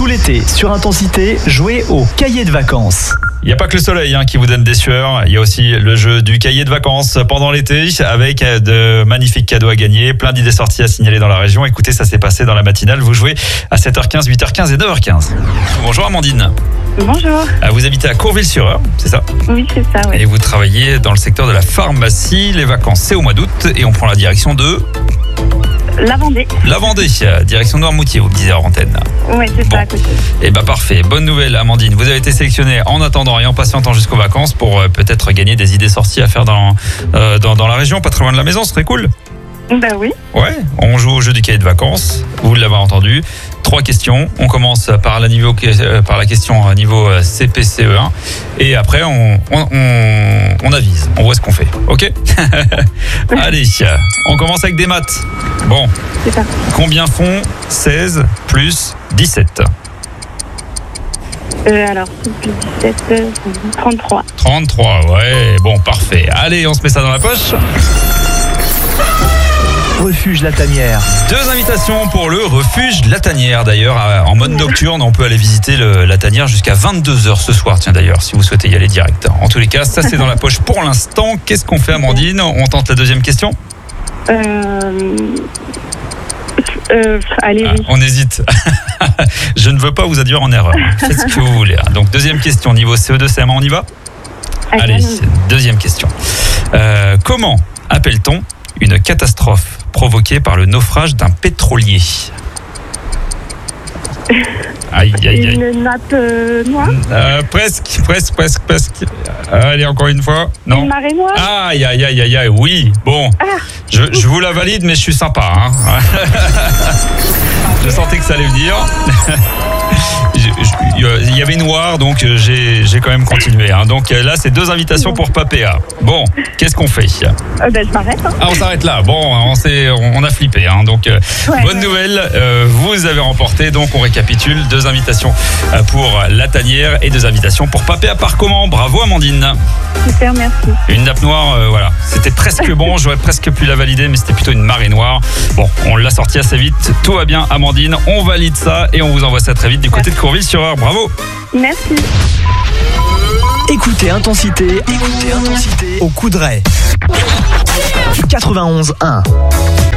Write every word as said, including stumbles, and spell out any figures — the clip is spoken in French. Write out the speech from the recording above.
l'été, sur Intensité, jouez au cahier de vacances. Il n'y a pas que le soleil hein, qui vous donne des sueurs, il y a aussi le jeu du cahier de vacances pendant l'été avec de magnifiques cadeaux à gagner, plein d'idées sorties à signaler dans la région. Écoutez, ça s'est passé dans la matinale, vous jouez à sept heures quinze, huit heures quinze et neuf heures quinze. Bonjour Amandine. Bonjour. Vous habitez à Courville-sur-Eure, c'est ça ? Oui, c'est ça, oui. Et vous travaillez dans le secteur de la pharmacie. Les vacances, c'est au mois d'août et on prend la direction de... La Vendée. La Vendée, direction Noirmoutier, vous me disiez en antenne. Oui, c'est Bon. ça, à côté. Eh ben parfait, bonne nouvelle Amandine, vous avez été sélectionnée en attendant et en patientant jusqu'aux vacances pour euh, peut-être gagner des idées sorties à faire dans, euh, dans, dans la région, pas très loin de la maison, ce serait cool. Ben oui. Ouais, on joue au jeu du cahier de vacances, vous l'avez entendu. Trois questions, on commence par la, niveau, euh, par la question niveau C P C E un et après on, on, on, on avise, on voit ce qu'on fait, ok? Allez, on commence avec des maths. Bon, C'est ça. combien font seize plus dix-sept? Euh, alors, six plus dix-sept, euh, trente-trois. trente-trois, ouais, bon, parfait. Allez, on se met ça dans la poche. Refuge La Tanière. Deux invitations pour le refuge La Tanière. D'ailleurs, en mode nocturne, on peut aller visiter le, La Tanière jusqu'à vingt-deux heures ce soir. Tiens, d'ailleurs, si vous souhaitez y aller direct. En tous les cas, ça, c'est dans la poche pour l'instant. Qu'est-ce qu'on fait, Amandine? On tente la deuxième question? Euh... Euh, allez, Ah, oui. on hésite. Je ne veux pas vous induire en erreur. Faites ce que vous voulez. Donc, deuxième question, niveau C E deux C M A, on y va? Allez, Allez. deuxième question. Euh, comment appelle-t-on une catastrophe provoquée par le naufrage d'un pétrolier? Aïe, aïe, aïe. Une nappe euh, noire. Euh, presque, presque, presque, presque. Allez, encore une fois. Non. Une marée noire. Aïe, aïe, aïe, aïe, aïe. Oui, bon. Je, je vous la valide, mais je suis sympa. Hein. Je sentais que ça allait venir. Il y avait noir, donc j'ai, j'ai quand même continué. Hein. Donc là, c'est deux invitations pour Papéa. Bon, qu'est-ce qu'on fait? Euh, ben, je m'arrête. Hein. Ah, on s'arrête là. Bon, on, s'est, on a flippé. Hein. Donc, euh, Ouais, bonne ouais. nouvelle, euh, vous avez remporté. Donc, on récapitule. Deux invitations euh, pour La Tanière et deux invitations pour Papéa par comment. Bravo, Amandine. Super, merci. Une nappe noire, euh, voilà. C'était presque bon. J'aurais presque pu la valider, mais c'était plutôt une marée noire. Bon, on l'a sorti assez vite. Tout va bien, Amandine. On valide ça et on vous envoie ça très vite du côté de Courville-sur-Eure. Bravo. Merci. Écoutez Intensité, écoutez Intensité au Coudray. quatre-vingt-onze un.